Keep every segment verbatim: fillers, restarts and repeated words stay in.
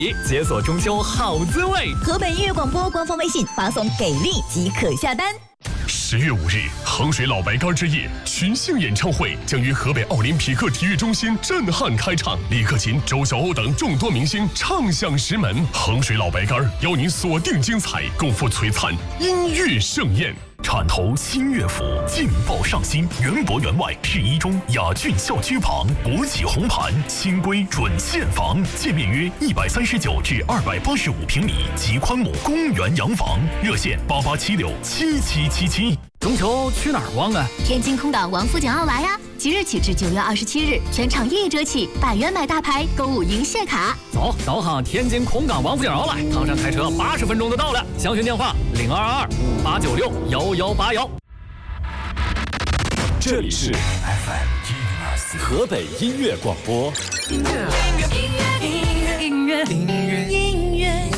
解锁中秋好滋味。 河北音乐广播官方微信发送给力即可下单。 十月五日，衡水老白干之夜群星演唱会将于河北奥林匹克体育中心震撼开唱，李克勤、周晓鸥等众多明星唱响石门。衡水老白干邀您锁定精彩，共赴璀璨音乐盛宴。 铲头新乐府，劲爆上新，园博园外市一中雅骏校区旁，国企红盘，新规准现房，界面约一百三十九至二百八十五平米，极宽亩公园洋房，热线八八七六七七七七。 中秋去哪儿逛啊？ 天津空港王府井奥莱呀！即日起至九月二十七日，全场一折起，百元买大牌，购物赢谢卡。 走，导航天津空港王府井奥莱，唐山开车八十分钟就到了。详询电话零二二五八九六幺幺八幺。 这里是 F M 河北音乐广播。音乐，音乐，音乐，音乐，音乐，音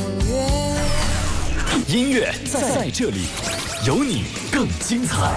乐，音乐在这里，有你更精彩。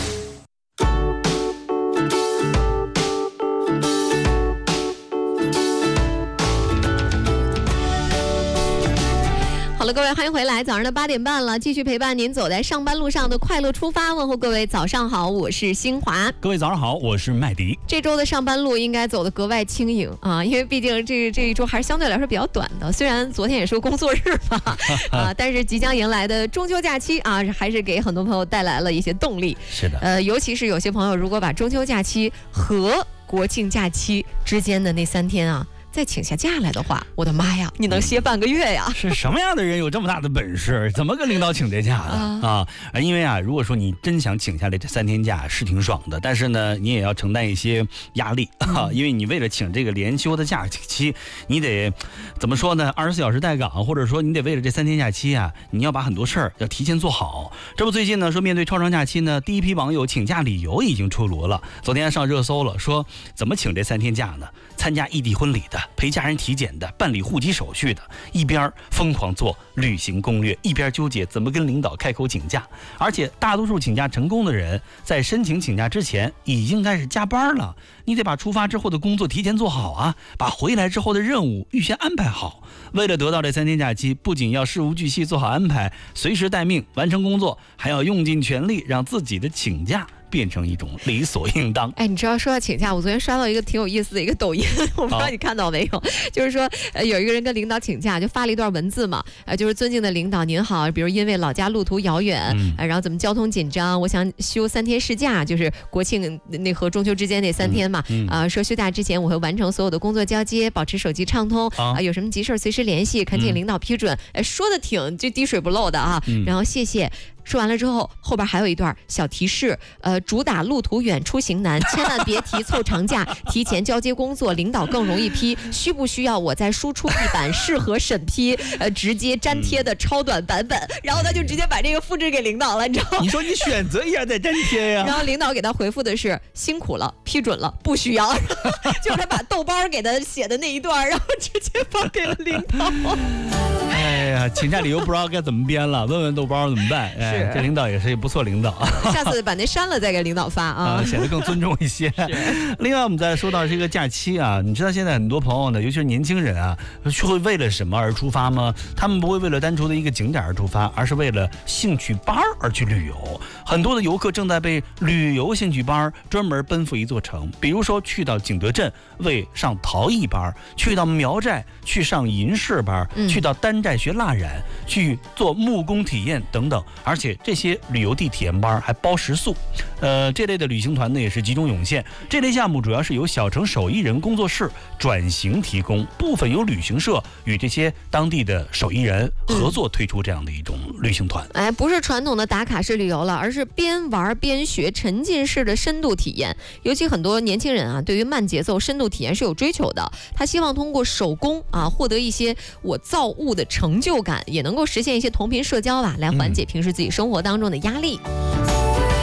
好了，各位，欢迎回来。早上的八点半了，继续陪伴您走在上班路上的快乐出发。问候各位，早上好，我是新华。 各位早上好，我是麦迪。 这周的上班路应该走得格外轻盈啊，因为毕竟这这一周还是相对来说比较短的。虽然昨天也说工作日吧，啊，但是即将迎来的中秋假期啊，还是给很多朋友带来了一些动力。 是的， 呃，尤其是有些朋友如果把中秋假期和国庆假期之间的那三天啊。再请下假来的话，我的妈呀，你能歇半个月呀？ 是什么样的人有这么大的本事？怎么跟领导请这假的啊？啊，因为啊，如果说你真想请下来这三天假是挺爽的，但是呢，你也要承担一些压力啊，因为你为了请这个连休的假期，你得怎么说呢？二十四小时待岗，或者说你得为了这三天假期啊，你要把很多事儿要提前做好。这不最近呢，说面对超长假期呢，第一批网友请假理由已经出炉了。昨天上热搜了，说怎么请这三天假呢？参加异地婚礼的，陪家人体检的，办理户籍手续的，一边疯狂做旅行攻略，一边纠结怎么跟领导开口请假。而且大多数请假成功的人，在申请请假之前已经开始加班了。你得把出发之后的工作提前做好啊，把回来之后的任务预先安排好。为了得到这三天假期，不仅要事无巨细做好安排，随时待命完成工作，还要用尽全力让自己的请假变成一种理所应当。 哎，你知道说到请假，我昨天刷到一个挺有意思的一个抖音，我不知道你看到没有？就是说，呃，有一个人跟领导请假，就发了一段文字嘛，呃，就是尊敬的领导您好，比如因为老家路途遥远，嗯呃、然后怎么交通紧张，我想休三天事假，就是国庆那和中秋之间那三天嘛，嗯嗯、呃，说休假之前我会完成所有的工作交接，保持手机畅通，啊、呃，有什么急事随时联系，恳请领导批准。哎、嗯，说的挺就滴水不漏的啊，嗯、然后谢谢。说完了之后，后边还有一段小提示，呃，主打路途远出行难，千万别提凑长假，提前交接工作，领导更容易批。需不需要我再输出一版适合审批，呃，直接粘贴的超短版本？然后他就直接把这个复制给领导了，你知道吗？ 你说你选择一下再粘贴呀。 然后领导给他回复的是辛苦了，批准了，不需要。就是他把豆包给他写的那一段，然后直接发给了领导。 哎呀，请假理由不知道该怎么编了，问问豆包怎么办？哎，这领导也是不错领导。 下次把那删了再给领导发啊， 显得更尊重一些。另外，我们再说到这个假期啊，你知道现在很多朋友呢，尤其是年轻人啊，会为了什么而出发吗？他们不会为了单纯的一个景点而出发，而是为了兴趣班而去旅游。很多的游客正在被旅游兴趣班专门奔赴一座城，比如说去到景德镇为上陶艺班，去到苗寨去上银饰班，嗯、去到丹寨学蜡染，去做木工体验等等。而且这些旅游地体验班还包食宿，呃，这类的旅行团呢也是集中涌现。这类项目主要是由小城手艺人工作室转型提供，部分由旅行社与这些当地的手艺人合作推出这样的一种旅行团。 嗯、哎，不是传统的打卡式旅游了，而是边玩边学，沉浸式的深度体验。尤其很多年轻人啊，对于慢节奏深度体验是有追求的。他希望通过手工啊，获得一些我造物的成就感，也能够实现一些同频社交吧，来缓解平时自己生活当中的压力。当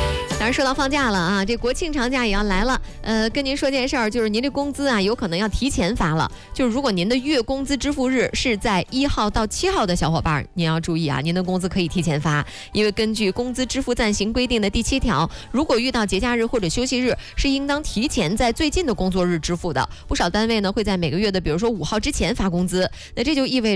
然说到放假了啊，这国庆长假也要来了。呃，跟您说件事儿，就是您的工资啊，有可能要提前发了。就是如果您的月工资支付日是在一号到七号的小伙伴，您要注意啊，您的工资可以提前发，因为根据工资支付暂行规定的第七条，如果遇到节假日或者休息日，是应当提前在最近的工作日支付的。不少单位呢会在每个月的比如说五号之前发工资，那这就意味着